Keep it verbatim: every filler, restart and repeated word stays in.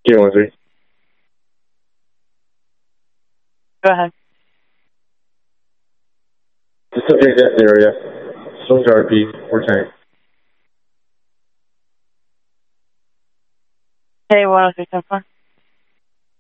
K one three. Go ahead. The subject death area. Still R P. Four times. K one oh three ten four.